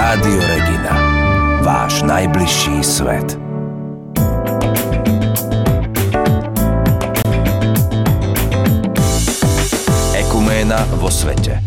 Rádio Regina. Váš najbližší svet. Ekuména vo svete.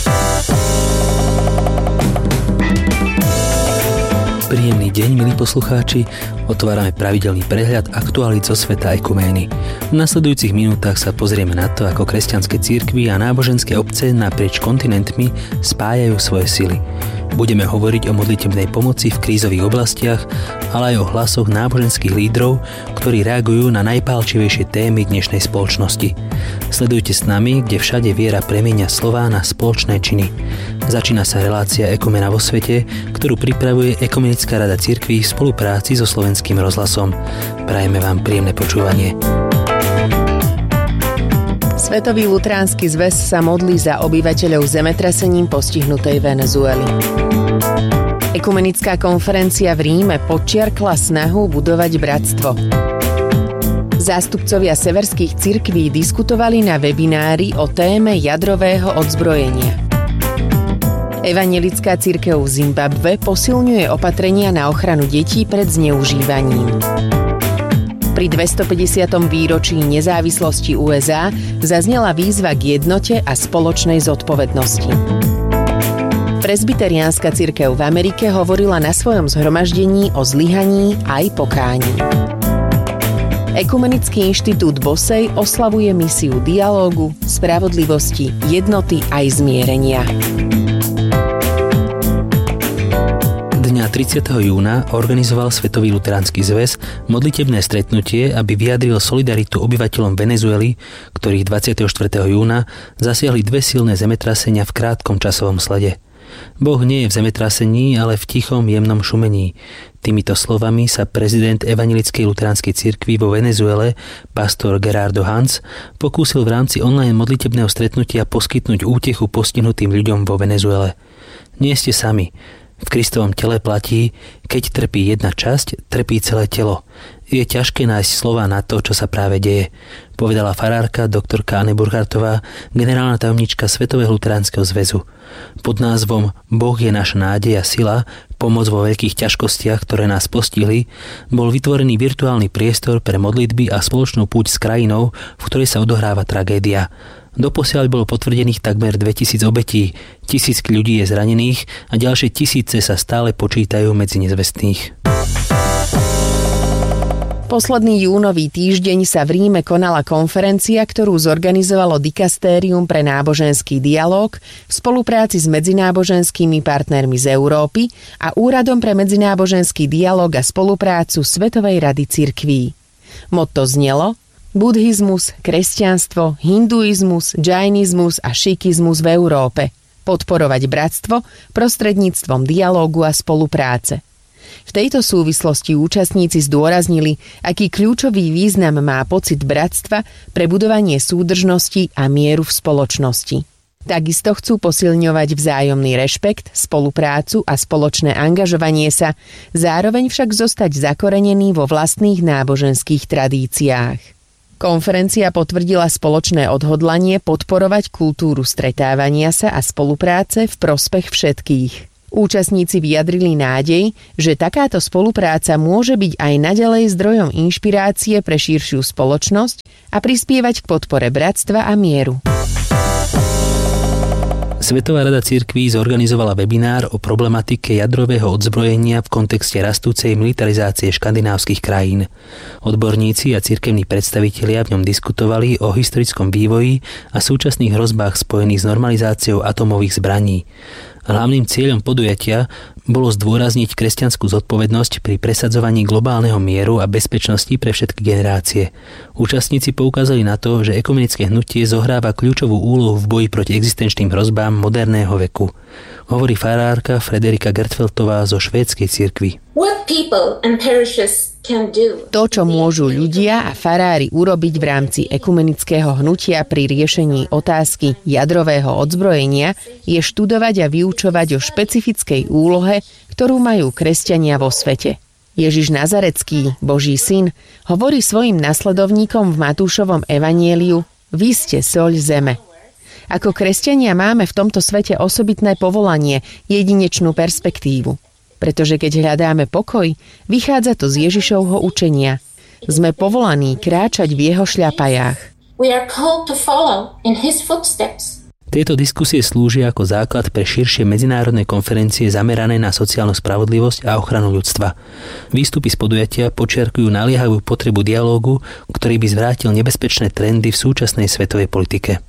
Príjemný deň, milí poslucháči. Otvárame pravidelný prehľad aktualít zo sveta ekumény. V nasledujúcich minútach sa pozrieme na to, ako kresťanské cirkvi a náboženské obce naprieč kontinentmi spájajú svoje sily. Budeme hovoriť o modlitebnej pomoci v krízových oblastiach, ale aj o hlasoch náboženských lídrov, ktorí reagujú na najpálčivejšie témy dnešnej spoločnosti. Sledujte s nami, kde všade viera premieňa slová na spoločné činy. Začína sa relácia Ekuména vo svete, ktorú pripravuje Ekumenická rada cirkví v spolupráci so Slovenským rozhlasom. Prajeme vám príjemné počúvanie. Svetový luteránsky zväz sa modlí za obyvateľov zemetrasením postihnutej Venezuely. Ekumenická konferencia v Ríme podčiarkla snahu budovať bratstvo. Zástupcovia severských cirkví diskutovali na webinári o téme jadrového odzbrojenia. Evanjelická cirkev v Zimbabwe posilňuje opatrenia na ochranu detí pred zneužívaním. Pri 250. výročí nezávislosti USA zaznela výzva k jednote a spoločnej zodpovednosti. Presbyteriánska cirkev v Amerike hovorila na svojom zhromaždení o zlyhaní aj pokání. Ekumenický inštitút Bosej oslavuje misiu dialógu, spravodlivosti, jednoty aj zmierenia. Dňa 30. júna organizoval Svetový luteránsky zväz modlitebné stretnutie, aby vyjadril solidaritu obyvateľom Venezuely, ktorých 24. júna zasiahli dve silné zemetrasenia v krátkom časovom slede. Boh nie je v zemetrasení, ale v tichom, jemnom šumení. Týmito slovami sa prezident Evanjelickej luteránskej cirkvi vo Venezuele, pastor Gerardo Hans, pokúsil v rámci online modlitebného stretnutia poskytnúť útechu postihnutým ľuďom vo Venezuele. Nie ste sami. V Kristovom tele platí, keď trpí jedna časť, trpí celé telo. Je ťažké nájsť slova na to, čo sa práve deje, povedala farárka doktorka Anne Burchartová, generálna tajomníčka Svetového luteránskeho zväzu. Pod názvom Boh je naša nádej a sila, pomoc vo veľkých ťažkostiach, ktoré nás postihli, bol vytvorený virtuálny priestor pre modlitby a spoločnú púť s krajinou, v ktorej sa odohráva tragédia. Doposiaľ bolo potvrdených takmer 2000 obetí, tisícky ľudí je zranených a ďalšie tisíce sa stále počítajú medzi nezvestných. Posledný júnový týždeň sa v Ríme konala konferencia, ktorú zorganizovalo Dikastérium pre náboženský dialóg v spolupráci s medzináboženskými partnermi z Európy a Úradom pre medzináboženský dialóg a spoluprácu Svetovej rady cirkví. Motto znelo: Buddhizmus, kresťanstvo, hinduizmus, džainizmus a šikizmus v Európe. Podporovať bratstvo prostredníctvom dialógu a spolupráce. V tejto súvislosti účastníci zdôraznili, aký kľúčový význam má pocit bratstva pre budovanie súdržnosti a mieru v spoločnosti. Takisto chcú posilňovať vzájomný rešpekt, spoluprácu a spoločné angažovanie sa, zároveň však zostať zakorenený vo vlastných náboženských tradíciách. Konferencia potvrdila spoločné odhodlanie podporovať kultúru stretávania sa a spolupráce v prospech všetkých. Účastníci vyjadrili nádej, že takáto spolupráca môže byť aj naďalej zdrojom inšpirácie pre širšiu spoločnosť a prispievať k podpore bratstva a mieru. Svetová rada cirkví zorganizovala webinár o problematike jadrového odzbrojenia v kontexte rastúcej militarizácie škandinávskych krajín. Odborníci a cirkevní predstavitelia v ňom diskutovali o historickom vývoji a súčasných hrozbách spojených s normalizáciou atómových zbraní. Hlavným cieľom podujatia bolo zdôrazniť kresťanskú zodpovednosť pri presadzovaní globálneho mieru a bezpečnosti pre všetky generácie. Účastníci poukázali na to, že ekumenické hnutie zohráva kľúčovú úlohu v boji proti existenčným hrozbám moderného veku. Hovorí farárka Frederika Gertfeltová zo švédskej cirkvi. To, čo môžu ľudia a farári urobiť v rámci ekumenického hnutia pri riešení otázky jadrového odzbrojenia, je študovať a vyučovať o špecifickej úlohe, ktorú majú kresťania vo svete. Ježiš Nazarecký, Boží syn, hovorí svojim nasledovníkom v Matúšovom evanjeliu: Vy ste soľ zeme. Ako kresťania máme v tomto svete osobitné povolanie, jedinečnú perspektívu. Pretože keď hľadáme pokoj, vychádza to z Ježišovho učenia. Sme povolaní kráčať v jeho šľapajách. We are called to follow in his footsteps. Tieto diskusie slúžia ako základ pre širšie medzinárodné konferencie zamerané na sociálnu spravodlivosť a ochranu ľudstva. Výstupy z podujatia podčiarkujú naliehavú potrebu dialógu, ktorý by zvrátil nebezpečné trendy v súčasnej svetovej politike.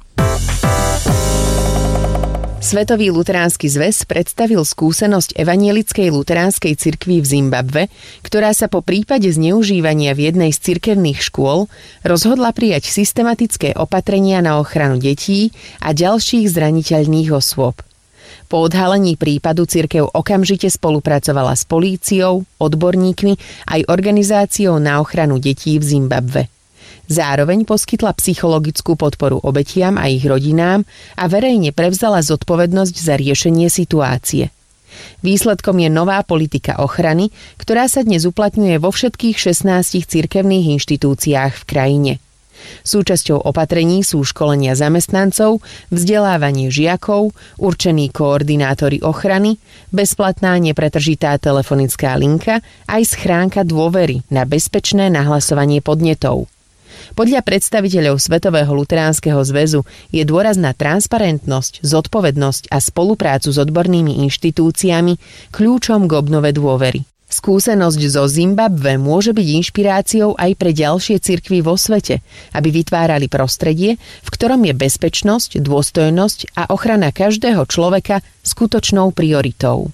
Svetový luteránsky zväz predstavil skúsenosť evanielickej luteránskej cirkvi v Zimbabwe, ktorá sa po prípade zneužívania v jednej z cirkevných škôl rozhodla prijať systematické opatrenia na ochranu detí a ďalších zraniteľných osôb. Po odhalení prípadu cirkev okamžite spolupracovala s políciou, odborníkmi aj organizáciou na ochranu detí v Zimbabwe. Zároveň poskytla psychologickú podporu obetiam a ich rodinám a verejne prevzala zodpovednosť za riešenie situácie. Výsledkom je nová politika ochrany, ktorá sa dnes uplatňuje vo všetkých 16 cirkevných inštitúciách v krajine. Súčasťou opatrení sú školenia zamestnancov, vzdelávanie žiakov, určení koordinátori ochrany, bezplatná nepretržitá telefonická linka aj schránka dôvery na bezpečné nahlasovanie podnetov. Podľa predstaviteľov Svetového luteránskeho zväzu je dôraz na transparentnosť, zodpovednosť a spoluprácu s odbornými inštitúciami kľúčom k obnove dôvery. Skúsenosť zo Zimbabwe môže byť inšpiráciou aj pre ďalšie cirkvy vo svete, aby vytvárali prostredie, v ktorom je bezpečnosť, dôstojnosť a ochrana každého človeka skutočnou prioritou.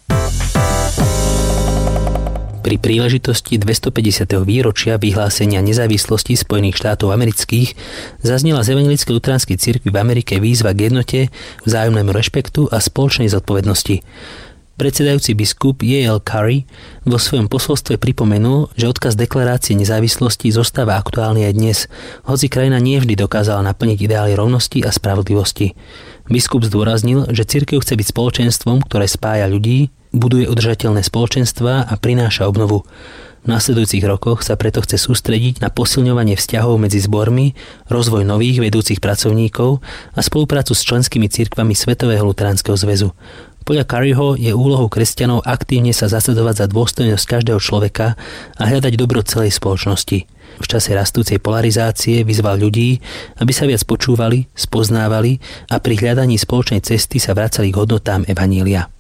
Pri príležitosti 250. výročia vyhlásenia nezávislosti Spojených štátov amerických zaznela z evangelickej luteránskej cirkvi v Amerike výzva k jednote, vzájomnému rešpektu a spoločnej zodpovednosti. Predsedajúci biskup J.L. Curry vo svojom posolstve pripomenul, že odkaz deklarácie nezávislosti zostáva aktuálny aj dnes, hoci krajina nie vždy dokázala naplniť ideály rovnosti a spravodlivosti. Biskup zdôraznil, že cirkev chce byť spoločenstvom, ktoré spája ľudí, buduje udržateľné spoločenstvá a prináša obnovu. V nasledujúcich rokoch sa preto chce sústrediť na posilňovanie vzťahov medzi zbormi, rozvoj nových vedúcich pracovníkov a spoluprácu s členskými cirkvami Svetového luteránskeho zväzu. Podľa Curryho je úlohou kresťanov aktívne sa zasadovať za dôstojnosť každého človeka a hľadať dobro celej spoločnosti. V čase rastúcej polarizácie vyzval ľudí, aby sa viac počúvali, spoznávali a pri hľadaní spoločnej cesty sa vracali k hodnotám evanília.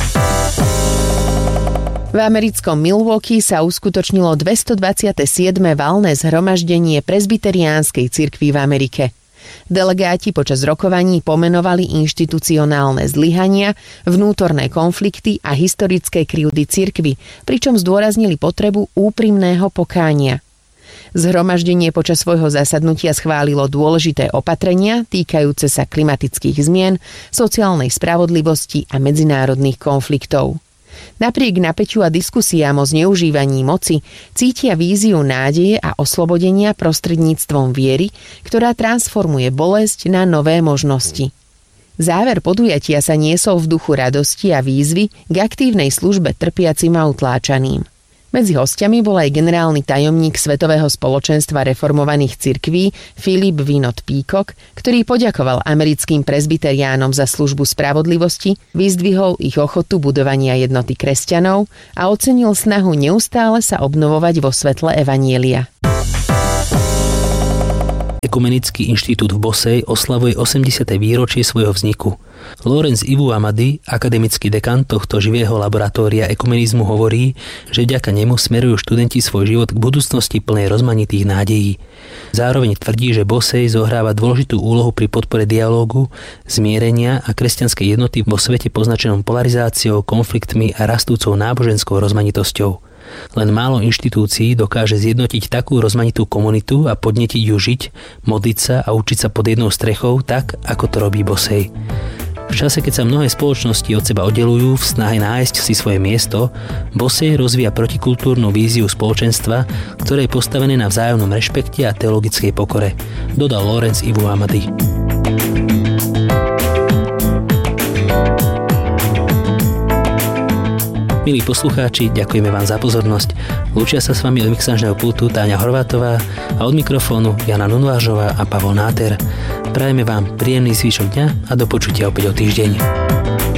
V americkom Milwaukee sa uskutočnilo 227. valné zhromaždenie presbyteriánskej cirkvi v Amerike. Delegáti počas rokovaní pomenovali inštitucionálne zlyhania, vnútorné konflikty a historické krivdy cirkvi, pričom zdôraznili potrebu úprimného pokánia. Zhromaždenie počas svojho zasadnutia schválilo dôležité opatrenia týkajúce sa klimatických zmien, sociálnej spravodlivosti a medzinárodných konfliktov. Napriek napäťu a diskusiám o zneužívaní moci cítia víziu nádeje a oslobodenia prostredníctvom viery, ktorá transformuje bolesť na nové možnosti. Záver podujatia sa niesol v duchu radosti a výzvy k aktívnej službe trpiacim a utláčaným. Medzi hostiami bol aj generálny tajomník Svetového spoločenstva reformovaných cirkví Philip Vinod Peacock, ktorý poďakoval americkým presbyteriánom za službu spravodlivosti, vyzdvihol ich ochotu budovania jednoty kresťanov a ocenil snahu neustále sa obnovovať vo svetle evanjelia. Ekumenický inštitút v Bosej oslavuje 80. výročie svojho vzniku. Lorenz Ivu Amady, akademický dekan tohto živého laboratória ekumenizmu, hovorí, že vďaka nemu smerujú študenti svoj život k budúcnosti plnej rozmanitých nádejí. Zároveň tvrdí, že Bosej zohráva dôležitú úlohu pri podpore dialógu, zmierenia a kresťanskej jednoty vo svete poznačenom polarizáciou, konfliktmi a rastúcou náboženskou rozmanitosťou. Len málo inštitúcií dokáže zjednotiť takú rozmanitú komunitu a podnetiť ju žiť, modliť sa a učiť sa pod jednou strechou tak, ako to robí Bosej. V čase, keď sa mnohé spoločnosti od seba oddelujú v snahe nájsť si svoje miesto, Bosej rozvíja protikultúrnu víziu spoločenstva, ktoré je postavené na vzájomnom rešpekte a teologickej pokore, dodal Lorenz Ivu Amady. Milí poslucháči, ďakujeme vám za pozornosť. Lúčia sa s vami od mixážneho pultu Táňa Horvátová a od mikrofónu Jana Nunvážová a Pavol Náter. Prajeme vám príjemný zvyšok dňa a do počutia opäť o týždeň.